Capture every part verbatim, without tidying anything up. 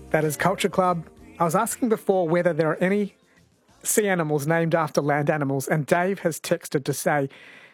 That is Culture Club. I was asking before whether there are any sea animals named after land animals, and Dave has texted to say,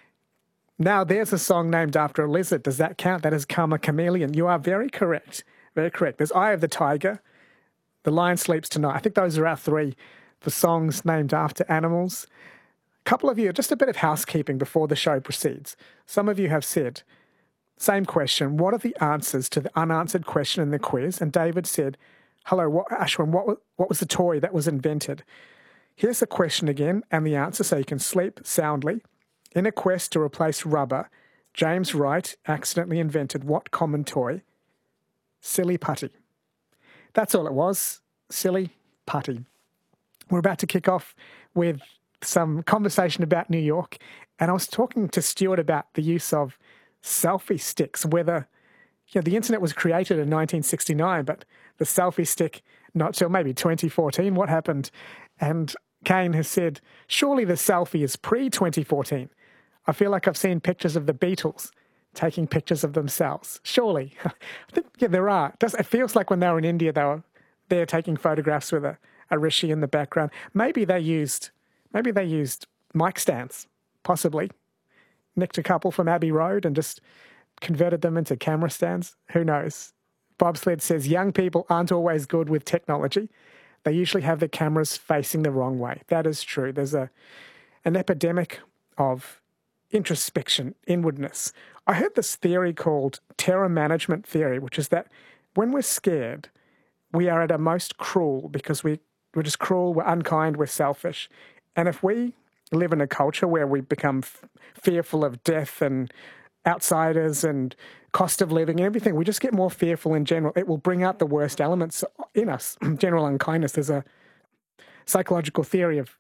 now there's a song named after a lizard. Does that count? That is Karma Chameleon. You are very correct. Very correct. There's Eye of the Tiger. The Lion Sleeps Tonight. I think those are our three for songs named after animals. A couple of you, just a bit of housekeeping before the show proceeds. Some of you have said, same question, what are the answers to the unanswered question in the quiz? And David said, hello, what, Ashwin, what, what was the toy that was invented? Here's the question again and the answer so you can sleep soundly. In a quest to replace rubber, James Wright accidentally invented what common toy? Silly putty. That's all it was. Silly putty. We're about to kick off with some conversation about New York. And I was talking to Stuart about the use of selfie sticks, whether, you know, the internet was created in nineteen sixty-nine, but the selfie stick, not till maybe twenty fourteen. What happened? And Kane has said, surely the selfie is pre twenty fourteen. I feel like I've seen pictures of the Beatles taking pictures of themselves. Surely. I think yeah, there are. It, does, it feels like when they were in India, they were there taking photographs with a, a rishi in the background. Maybe they used maybe they used mic stands, possibly. Nicked a couple from Abbey Road and just converted them into camera stands. Who knows? Bobsled says, young people aren't always good with technology. They usually have their cameras facing the wrong way. That is true. There's a an epidemic of introspection, inwardness. I heard this theory called terror management theory, which is that when we're scared, we are at our most cruel because we, we're just cruel, we're unkind, we're selfish. And if we live in a culture where we become f- fearful of death and outsiders and cost of living and everything, we just get more fearful in general. It will bring out the worst elements in us, general unkindness. There's a psychological theory of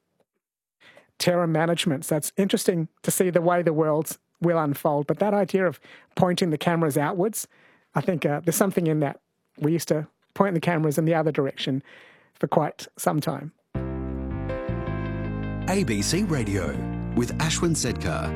terror management. So it's interesting to see the way the world will unfold. But that idea of pointing the cameras outwards, I think uh, there's something in that. We used to point the cameras in the other direction for quite some time. A B C Radio with Ashwin Sedkar.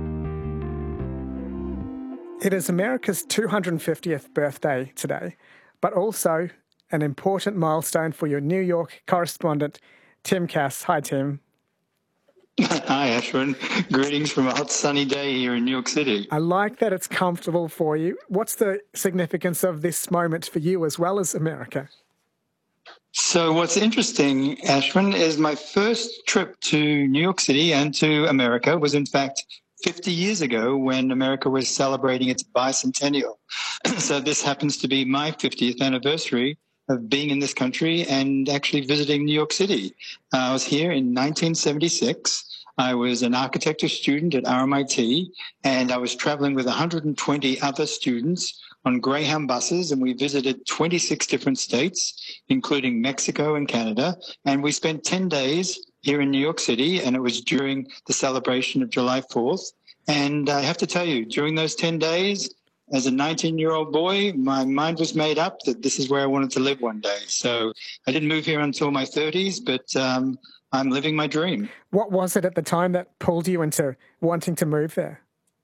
It is America's two hundred fiftieth birthday today, but also an important milestone for your New York correspondent, Tim Cass. Hi, Tim. Hi, Ashwin. Greetings from a hot sunny day here in New York City. I like that it's comfortable for you. What's the significance of this moment for you as well as America? So what's interesting, Ashwin, is my first trip to New York City and to America was in fact fifty years ago when America was celebrating its bicentennial. So this happens to be my fiftieth anniversary of being in this country and actually visiting New York City. Uh, I was here in nineteen seventy-six. I was an architecture student at R M I T, and I was traveling with one hundred twenty other students on Greyhound buses, and we visited twenty-six different states, including Mexico and Canada, and we spent ten days here in New York City, and it was during the celebration of July fourth. And I have to tell you, during those ten days, as a nineteen-year-old boy, my mind was made up that this is where I wanted to live one day. So I didn't move here until my thirties, but um, I'm living my dream. What was it at the time that pulled you into wanting to move there?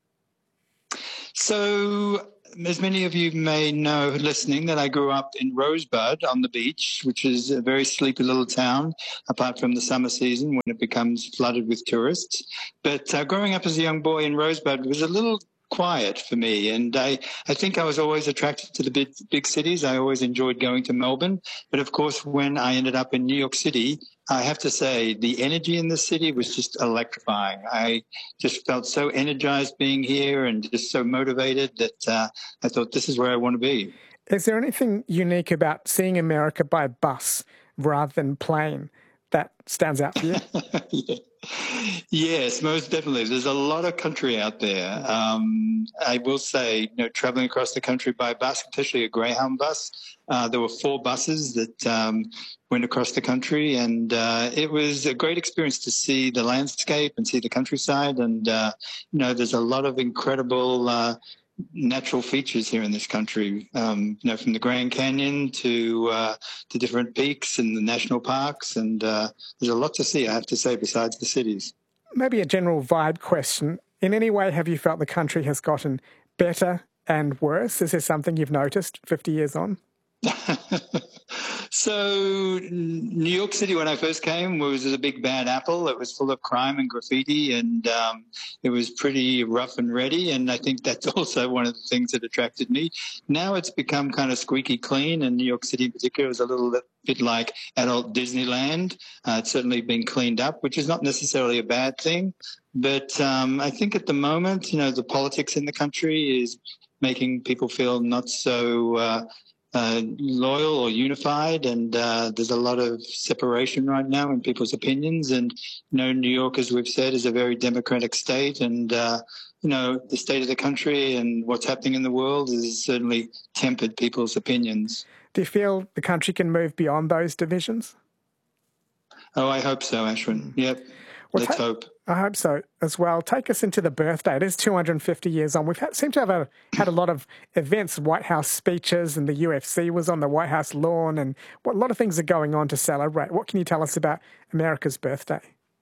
So, as many of you may know listening, that I grew up in Rosebud on the beach, which is a very sleepy little town, apart from the summer season when it becomes flooded with tourists. But uh, growing up as a young boy in Rosebud was a little quiet for me, and I, I think I was always attracted to the big, big cities. I always enjoyed going to Melbourne. But of course, when I ended up in New York City, I have to say the energy in the city was just electrifying. I just felt so energized being here and just so motivated that uh, I thought this is where I want to be. Is there anything unique about seeing America by bus rather than plane that stands out for you? Yeah. Yes, most definitely. There's a lot of country out there. Um, I will say, you know, traveling across the country by bus, especially a Greyhound bus, uh, there were four buses that um, went across the country, and uh, it was a great experience to see the landscape and see the countryside. And, uh, you know, there's a lot of incredible uh, natural features here in this country, um, you know, from the Grand Canyon to uh, the different peaks and the national parks. And uh, there's a lot to see, I have to say, besides the cities. Maybe a general vibe question. In any way, have you felt the country has gotten better and worse? Is there something you've noticed fifty years on? So New York City, when I first came, was a big bad apple. It was full of crime and graffiti, and um, it was pretty rough and ready. And I think that's also one of the things that attracted me. Now it's become kind of squeaky clean, and New York City in particular is a little bit like adult Disneyland. Uh, it's certainly been cleaned up, which is not necessarily a bad thing. But um, I think at the moment, you know, the politics in the country is making people feel not so uh, uh, loyal or unified, and uh, there's a lot of separation right now in people's opinions. And you know, New York, as we've said, is a very democratic state, and uh, you know, the state of the country and what's happening in the world has certainly tempered people's opinions. Do you feel the country can move beyond those divisions? Oh, I hope so, Ashwin. Yep. Well, Let's ta- hope. I hope so as well. Take us into the birthday. It is two hundred fifty years on. We've had, seem to have a, had a lot of events, White House speeches, and the U F C was on the White House lawn, and what, a lot of things are going on to celebrate. What can you tell us about America's birthday?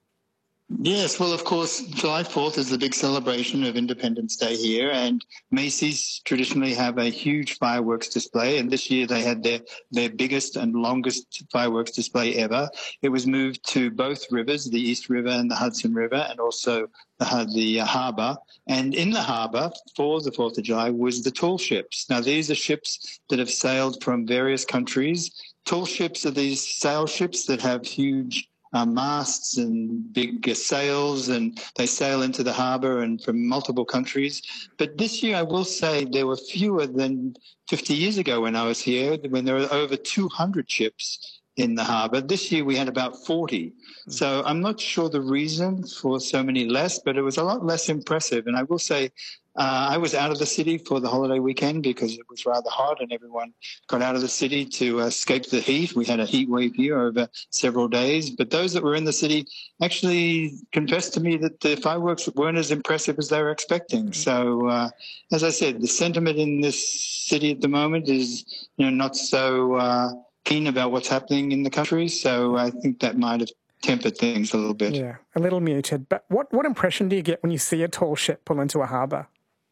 Yes, well, of course, July fourth is the big celebration of Independence Day here, and Macy's traditionally have a huge fireworks display, and this year they had their, their biggest and longest fireworks display ever. It was moved to both rivers, the East River and the Hudson River, and also the, the harbour. And in the harbour for the fourth of July was the tall ships. Now, these are ships that have sailed from various countries. Tall ships are these sail ships that have huge Uh, masts and big uh, sails, and they sail into the harbour and from multiple countries. But this year, I will say, there were fewer than fifty years ago when I was here, when there were over two hundred ships in the harbour. This year, we had about forty. So I'm not sure the reason for so many less, but it was a lot less impressive. And I will say, Uh, I was out of the city for the holiday weekend because it was rather hot and everyone got out of the city to escape the heat. We had a heat wave here over several days. But those that were in the city actually confessed to me that the fireworks weren't as impressive as they were expecting. So, uh, as I said, the sentiment in this city at the moment is, you know, not so uh, keen about what's happening in the country. So I think that might have tempered things a little bit. Yeah, a little muted. But what, what impression do you get when you see a tall ship pull into a harbour?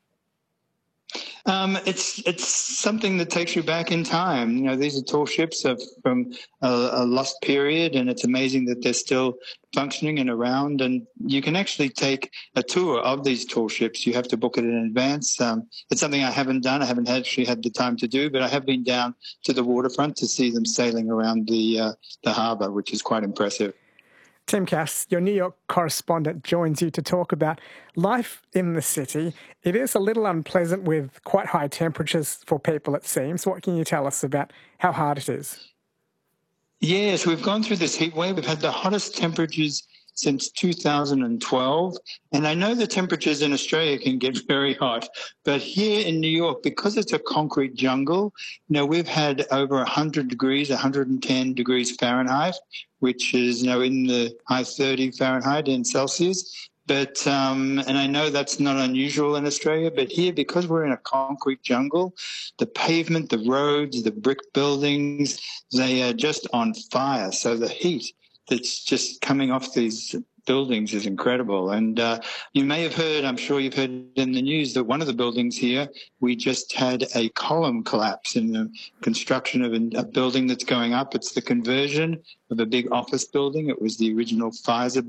Um, it's it's something that takes you back in time. You know, these are tall ships are from a, a lost period, and it's amazing that they're still functioning and around. And you can actually take a tour of these tall ships. You have to book it in advance. Um, it's something I haven't done. I haven't actually had the time to do, but I have been down to the waterfront to see them sailing around the uh, the harbour, which is quite impressive. Tim Cass, your New York correspondent, joins you to talk about life in the city. It is a little unpleasant with quite high temperatures for people, it seems. What can you tell us about how hard it is? Yes, we've gone through this heat wave. We've had the hottest temperatures since two thousand twelve. And I know the temperatures in Australia can get very hot, but here in New York, because it's a concrete jungle, you know, we've had over one hundred degrees, one hundred ten degrees Fahrenheit, which is, you know, in the high thirty Fahrenheit in Celsius. But, um, and I know that's not unusual in Australia, but here, because we're in a concrete jungle, the pavement, the roads, the brick buildings, they are just on fire. So the heat that's just coming off these buildings is incredible. And uh, you may have heard, I'm sure you've heard in the news, that one of the buildings here, we just had a column collapse in the construction of a building that's going up. It's the conversion of a big office building. It was the original Pfizer